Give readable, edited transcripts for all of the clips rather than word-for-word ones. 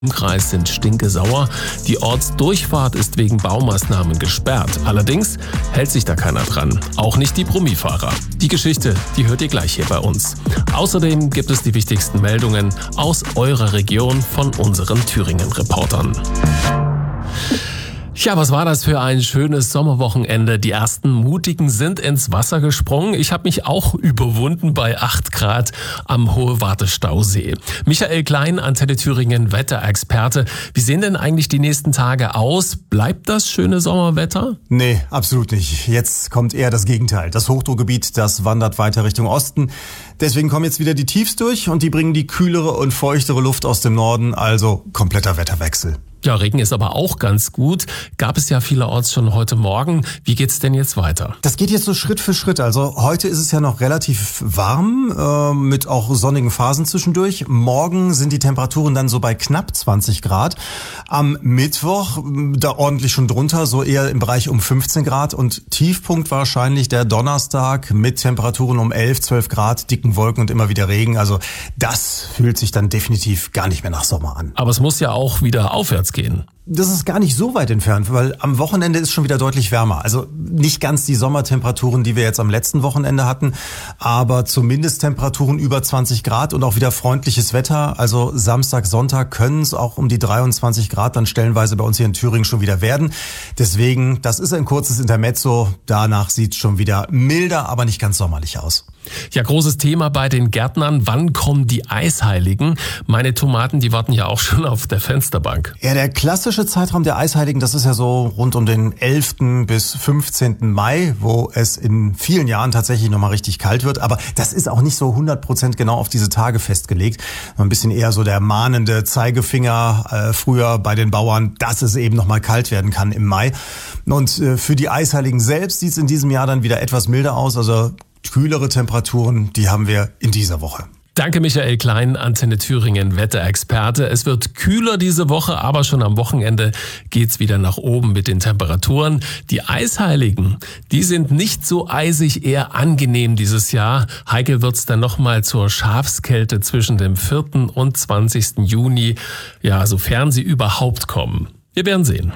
Kreis sind stinkesauer. Die Ortsdurchfahrt ist wegen Baumaßnahmen gesperrt. Allerdings hält sich da keiner dran. Auch nicht die Brummi-Fahrer. Die Geschichte, die hört ihr gleich hier bei uns. Außerdem gibt es die wichtigsten Meldungen aus eurer Region von unseren Thüringen-Reportern. Ja, was war das für ein schönes Sommerwochenende? Die ersten Mutigen sind ins Wasser gesprungen. Ich habe mich auch überwunden bei 8 Grad am Hohe-Warte-Stausee. Michael Klein, Antenne Thüringen, Wetterexperte. Wie sehen denn eigentlich die nächsten Tage aus? Bleibt das schöne Sommerwetter? Nee, absolut nicht. Jetzt kommt eher das Gegenteil. Das Hochdruckgebiet, das wandert weiter Richtung Osten. Deswegen kommen jetzt wieder die Tiefs durch und die bringen die kühlere und feuchtere Luft aus dem Norden, also kompletter Wetterwechsel. Ja, Regen ist aber auch ganz gut. Gab es ja vielerorts schon heute Morgen. Wie geht's denn jetzt weiter? Das geht jetzt so Schritt für Schritt. Also heute ist es ja noch relativ warm, mit auch sonnigen Phasen zwischendurch. Morgen sind die Temperaturen dann so bei knapp 20 Grad. Am Mittwoch da ordentlich schon drunter, so eher im Bereich um 15 Grad. Und Tiefpunkt wahrscheinlich der Donnerstag mit Temperaturen um 11, 12 Grad, dicken Wolken und immer wieder Regen. Also das fühlt sich dann definitiv gar nicht mehr nach Sommer an. Aber es muss ja auch wieder aufwärts gehen. Das ist gar nicht so weit entfernt, weil am Wochenende ist schon wieder deutlich wärmer. Also nicht ganz die Sommertemperaturen, die wir jetzt am letzten Wochenende hatten, aber zumindest Temperaturen über 20 Grad und auch wieder freundliches Wetter. Also Samstag, Sonntag können es auch um die 23 Grad dann stellenweise bei uns hier in Thüringen schon wieder werden. Deswegen, das ist ein kurzes Intermezzo. Danach sieht es schon wieder milder, aber nicht ganz sommerlich aus. Ja, großes Thema bei den Gärtnern. Wann kommen die Eisheiligen? Meine Tomaten, die warten ja auch schon auf der Fensterbank. Ja, der klassische Zeitraum der Eisheiligen, das ist ja so rund um den 11. bis 15. Mai, wo es in vielen Jahren tatsächlich nochmal richtig kalt wird. Aber das ist auch nicht so 100% genau auf diese Tage festgelegt. Ein bisschen eher so der mahnende Zeigefinger früher bei den Bauern, dass es eben nochmal kalt werden kann im Mai. Und für die Eisheiligen selbst sieht es in diesem Jahr dann wieder etwas milder aus. Also kühlere Temperaturen, die haben wir in dieser Woche. Danke Michael Klein, Antenne Thüringen Wetterexperte. Es wird kühler diese Woche, aber schon am Wochenende geht's wieder nach oben mit den Temperaturen. Die Eisheiligen, die sind nicht so eisig, eher angenehm dieses Jahr. Heikel wird's dann nochmal zur Schafskälte zwischen dem 4. und 20. Juni, ja, sofern sie überhaupt kommen. Wir werden sehen.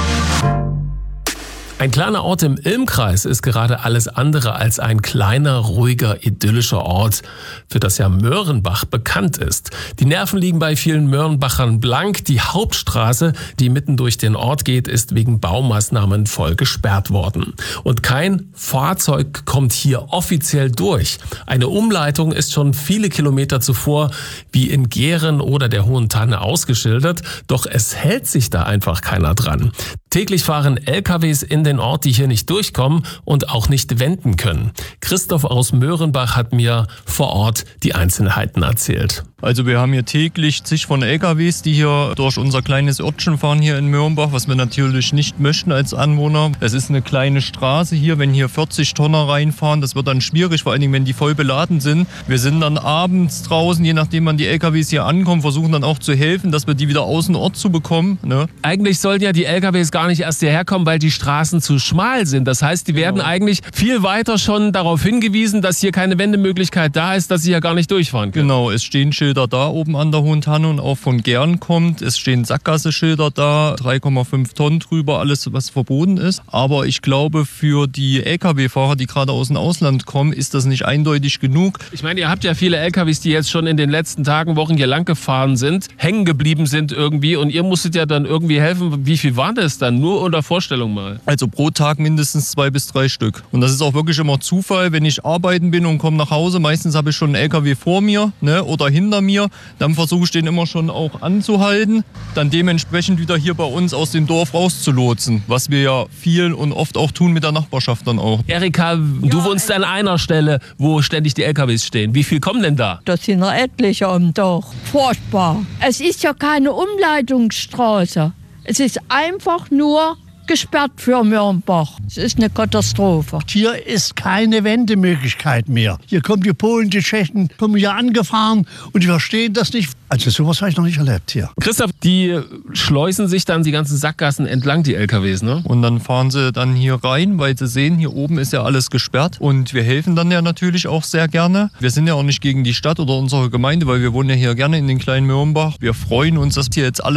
Ein kleiner Ort im Ilm-Kreis ist gerade alles andere als ein kleiner, ruhiger, idyllischer Ort, für das ja Möhrenbach bekannt ist. Die Nerven liegen bei vielen Möhrenbachern blank. Die Hauptstraße, die mitten durch den Ort geht, ist wegen Baumaßnahmen voll gesperrt worden. Und kein Fahrzeug kommt hier offiziell durch. Eine Umleitung ist schon viele Kilometer zuvor wie in Gehren oder der Hohen Tanne ausgeschildert, doch es hält sich da einfach keiner dran. Täglich fahren LKWs in den Ort, die hier nicht durchkommen und auch nicht wenden können. Christoph aus Möhrenbach hat mir vor Ort die Einzelheiten erzählt. Also wir haben hier täglich zig von LKWs, die hier durch unser kleines Örtchen fahren hier in Möhrenbach, was wir natürlich nicht möchten als Anwohner. Es ist eine kleine Straße hier, wenn hier 40 Tonner reinfahren, das wird dann schwierig, vor allen Dingen, wenn die voll beladen sind. Wir sind dann abends draußen, je nachdem wann die LKWs hier ankommen, versuchen dann auch zu helfen, dass wir die wieder aus dem Ort zu bekommen. Ne? Eigentlich sollten ja die LKWs gar nicht erst hierher kommen, weil die Straßen zu schmal sind. Das heißt, die werden eigentlich viel weiter schon darauf hingewiesen, dass hier keine Wendemöglichkeit da ist, dass sie hier gar nicht durchfahren können. Genau, es stehen Schilder da oben an der Hohen Tanne und auch von Gern kommt. Es stehen Sackgasseschilder da, 3,5 Tonnen drüber, alles was verboten ist. Aber ich glaube, für die Lkw-Fahrer, die gerade aus dem Ausland kommen, ist das nicht eindeutig genug. Ich meine, ihr habt ja viele LKWs, die jetzt schon in den letzten Tagen, Wochen hier lang gefahren sind, hängen geblieben sind irgendwie und ihr musstet ja dann irgendwie helfen. Wie viel waren das dann? Nur unter Vorstellung mal. Also pro Tag mindestens 2 bis 3 Stück. Und das ist auch wirklich immer Zufall, wenn ich arbeiten bin und komme nach Hause. Meistens habe ich schon einen LKW vor mir, ne, oder hinter mir. Dann versuche ich den immer schon auch anzuhalten. Dann dementsprechend wieder hier bei uns aus dem Dorf rauszulotsen. Was wir ja viel und oft auch tun mit der Nachbarschaft dann auch. Erika, du wohnst an einer Stelle, wo ständig die LKWs stehen. Wie viel kommen denn da? Das sind noch etliche am Dorf. Furchtbar. Es ist ja keine Umleitungsstraße. Es ist einfach nur gesperrt für Mürnbach. Es ist eine Katastrophe. Hier ist keine Wendemöglichkeit mehr. Hier kommen die Polen, die Tschechen, kommen hier angefahren und die verstehen das nicht. Also sowas habe ich noch nicht erlebt hier. Christoph, die schleusen sich dann die ganzen Sackgassen entlang, die LKWs, ne? Und dann fahren sie dann hier rein, weil sie sehen, hier oben ist ja alles gesperrt. Und wir helfen dann ja natürlich auch sehr gerne. Wir sind ja auch nicht gegen die Stadt oder unsere Gemeinde, weil wir wohnen ja hier gerne in den kleinen Mürnbach. Wir freuen uns, dass hier jetzt alle